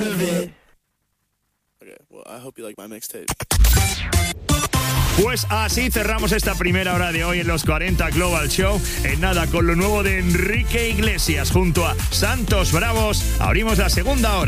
Okay, well, I hope you like my mixtape. Pues así cerramos esta primera hora de hoy en los 40 Global Show. En nada, con lo nuevo de Enrique Iglesias junto a Santos Bravos, abrimos la segunda hora.